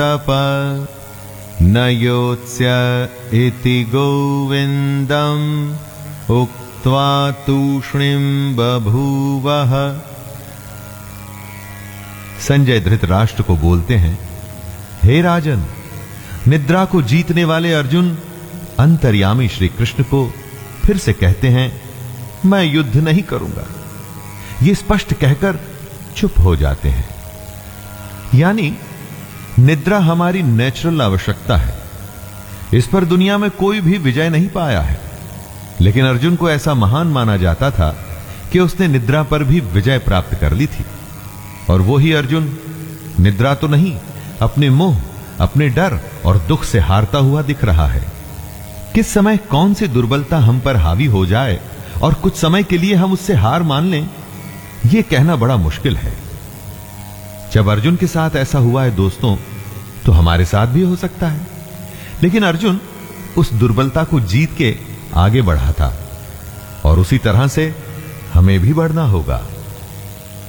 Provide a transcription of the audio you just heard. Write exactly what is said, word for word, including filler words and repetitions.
न योत्स्य इति गोविन्दम् उक्त्वा तूष्णीं बभूवः। संजय धृतराष्ट्र को बोलते हैं, हे राजन, निद्रा को जीतने वाले अर्जुन अंतर्यामी श्री कृष्ण को फिर से कहते हैं, मैं युद्ध नहीं करूंगा। ये स्पष्ट कहकर चुप हो जाते हैं। यानी निद्रा हमारी नेचुरल आवश्यकता है। इस पर दुनिया में कोई भी विजय नहीं पाया है। लेकिन अर्जुन को ऐसा महान माना जाता था कि उसने निद्रा पर भी विजय प्राप्त कर ली थी। और वो ही अर्जुन निद्रा तो नहीं, अपने मोह, अपने डर और दुख से हारता हुआ दिख रहा है। किस समय कौन सी दुर्बलता हम पर हावी हो जाए और कुछ समय के लिए हम उससे हार मान लें, यह कहना बड़ा मुश्किल है। जब अर्जुन के साथ ऐसा हुआ है दोस्तों, तो हमारे साथ भी हो सकता है। लेकिन अर्जुन उस दुर्बलता को जीत के आगे बढ़ा था और उसी तरह से हमें भी बढ़ना होगा।